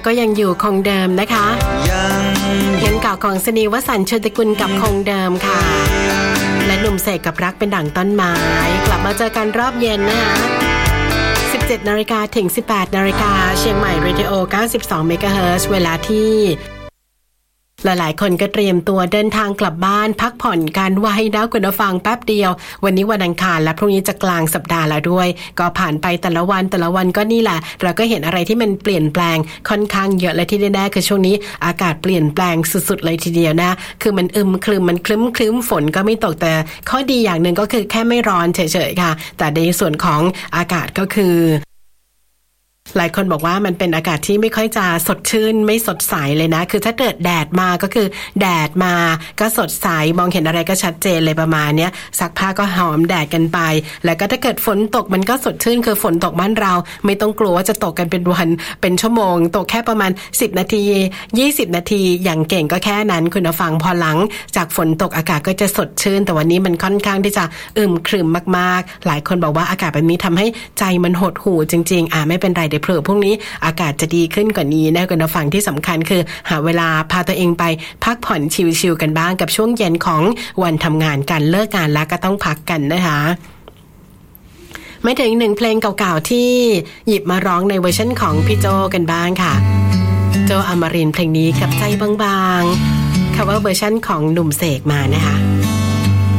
ก็ยังอยู่คงเดิมนะคะเพลงเก่าของสนีวสันต์โชติกุลกับคงเดิมค่ะและหนุ่มเสกกับรักเป็นดั่งต้นไม้กลับมาเจอกันรอบเย็นนะคะ 17 นาฬิกาถึง 18 นาฬิกาเชียงใหม่เรดิโอ 92 เมกะเฮิรตซ์เวลาที่หลายๆคนก็เตรียมตัวเดินทางกลับบ้านพักผ่อนกันไว้นะคุณผู้ฟังแป๊บเดียววันนี้วันอังคารและพรุ่งนี้จะกลางสัปดาห์แล้วด้วยก็ผ่านไปแต่ละวันก็นี่แหละเราก็เห็นอะไรที่มันเปลี่ยนแปลงค่อนข้างเยอะและที่แน่ๆคือช่วงนี้อากาศเปลี่ยนแปลงสุดๆเลยทีเดียวนะคือมันครึมมันคลึ้มฝนก็ไม่ตกแต่ข้อดีอย่างหนึ่งก็คือแค่ไม่ร้อนเฉยๆค่ะแต่ในส่วนของอากาศก็คือหลายคนบอกว่ามันเป็นอากาศที่ไม่ค่อยจะสดชื่นไม่สดใสเลยนะคือถ้าเกิดแดดมาก็คือแดดมาก็สดใสมองเห็นอะไรก็ชัดเจนเลยประมาณนี้ซักผ้าก็หอมแดดกันไปแล้วก็ถ้าเกิดฝนตกมันก็สดชื่นคือฝนตกบ้านเราไม่ต้องกลัวว่าจะตกกันเป็นวันเป็นชั่วโมงตกแค่ประมาณ10นาที20นาทีอย่างเก่งก็แค่นั้นคุณผู้ฟังพอหลังจากฝนตกอากาศก็จะสดชื่นแต่วันนี้มันค่อนข้างที่จะครึมมากๆหลายคนบอกว่าอากาศแบบนี้ทำให้ใจมันหดหู่จริงๆไม่เป็นไรเผื่อพรุ่งนี้อากาศจะดีขึ้นกว่านี้นะคุณผู้ฟังที่สำคัญคือหาเวลาพาตัวเองไปพักผ่อนชิลๆกันบ้างกับช่วงเย็นของวันทำงานกันเลิกงานแล้วก็ต้องพักกันนะคะมาถึงหนึ่งเพลงเก่าๆที่หยิบมาร้องในเวอร์ชันของพี่โจกันบ้างค่ะโจอมรินทร์เพลงนี้กับใจบางๆ cover เวอร์ชันของหนุ่มเสกมานะคะ